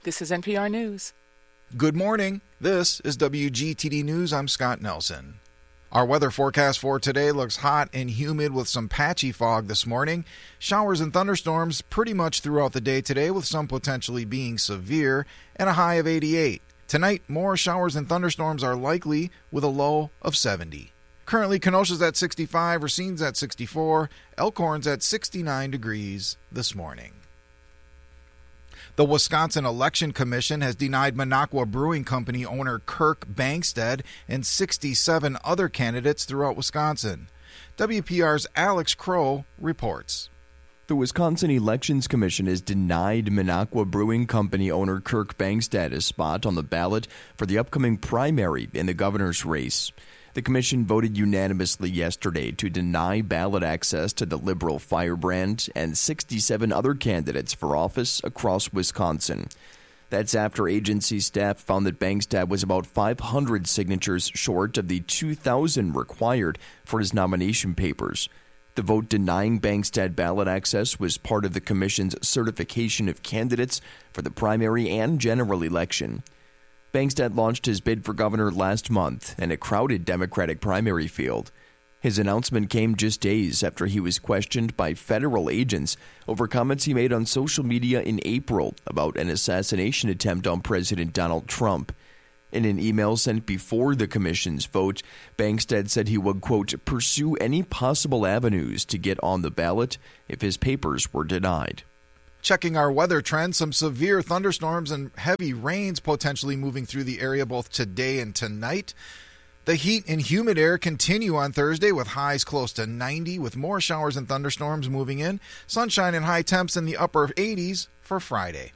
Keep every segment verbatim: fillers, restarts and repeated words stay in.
This is N P R News. Good morning. This is W G T D News. I'm Scott Nelson. Our weather forecast for today looks hot and humid with some patchy fog this morning. Showers and thunderstorms pretty much throughout the day today, with some potentially being severe, and a high of eighty-eight. Tonight, more showers and thunderstorms are likely with a low of seventy. Currently, Kenosha's at sixty-five, Racine's at sixty-four, Elkhorn's at sixty-nine degrees this morning. The Wisconsin Election Commission has denied Minocqua Brewing Company owner Kirk Bangstad and sixty-seven other candidates throughout Wisconsin. W P R's Alex Crow reports. The Wisconsin Elections Commission has denied Minocqua Brewing Company owner Kirk Bangstad a spot on the ballot for the upcoming primary in the governor's race. The commission voted unanimously yesterday to deny ballot access to the Liberal Firebrand and sixty-seven other candidates for office across Wisconsin. That's after agency staff found that Bangstad was about five hundred signatures short of the two thousand required for his nomination papers. The vote denying Bangstad ballot access was part of the commission's certification of candidates for the primary and general election. Bangstad launched his bid for governor last month in a crowded Democratic primary field. His announcement came just days after he was questioned by federal agents over comments he made on social media in April about an assassination attempt on President Donald Trump. In an email sent before the commission's vote, Bangstad said he would, quote, pursue any possible avenues to get on the ballot if his papers were denied. Checking our weather trends, some severe thunderstorms and heavy rains potentially moving through the area both today and tonight. The heat and humid air continue on Thursday with highs close to ninety, with more showers and thunderstorms moving in. Sunshine and high temps in the upper eighties for Friday.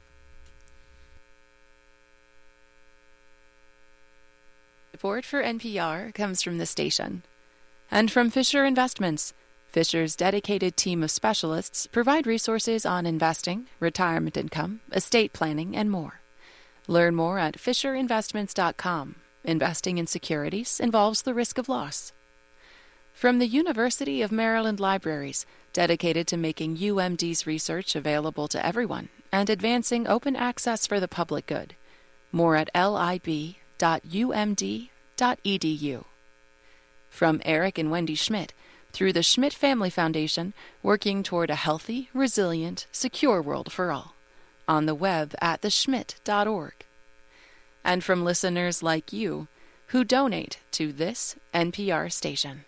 Support for N P R comes from the station and from Fisher Investments. Fisher's dedicated team of specialists provide resources on investing, retirement income, estate planning, and more. Learn more at fisher investments dot com. Investing in securities involves the risk of loss. From the University of Maryland Libraries, dedicated to making U M D's research available to everyone and advancing open access for the public good. More at lib dot u m d dot e d u. From Eric and Wendy Schmidt, through the Schmidt Family Foundation, working toward a healthy, resilient, secure world for all. On the web at the schmidt dot org. And from listeners like you who donate to this N P R station.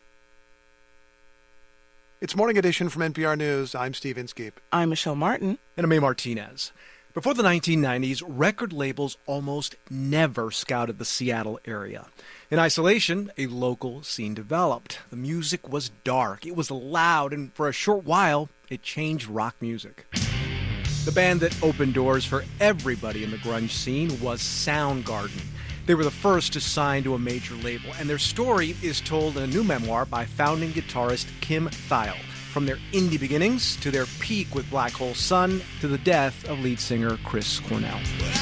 It's Morning Edition from N P R News. I'm Steve Inskeep. I'm Michelle Martin. And I'm A. Martinez. Before the nineteen nineties, record labels almost never scouted the Seattle area. In isolation, a local scene developed. The music was dark, it was loud, and for a short while, it changed rock music. The band that opened doors for everybody in the grunge scene was Soundgarden. They were the first to sign to a major label, and their story is told in a new memoir by founding guitarist Kim Thayil. From their indie beginnings to their peak with Black Hole Sun to the death of lead singer Chris Cornell.